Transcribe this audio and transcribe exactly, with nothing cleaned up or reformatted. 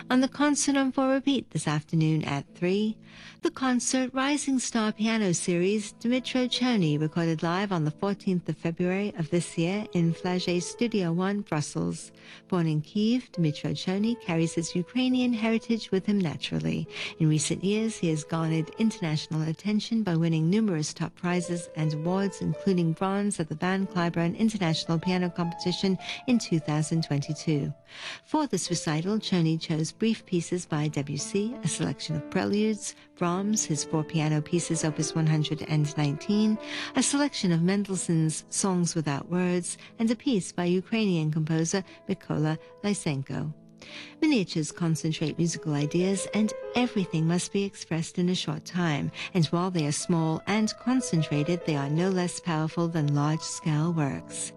On the concert on for repeat this afternoon at three, the concert Rising Star Piano Series Dmytro Chony recorded live on the fourteenth of February of this year in Flagey Studio One, Brussels. Born in Kyiv, Dmytro Chony carries his Ukrainian heritage with him naturally. In recent years, he has garnered international attention by winning numerous top prizes and awards, including bronze at the Van Cliburn International Piano Competition in two thousand twenty-two. For this recital, Chony chose brief pieces by Debussy, a selection of preludes, Brahms, his four piano pieces, opus one hundred nineteen, a selection of Mendelssohn's Songs Without Words, and a piece by Ukrainian composer Mykola Lysenko. Miniatures concentrate musical ideas, and everything must be expressed in a short time, and while they are small and concentrated, they are no less powerful than large-scale works.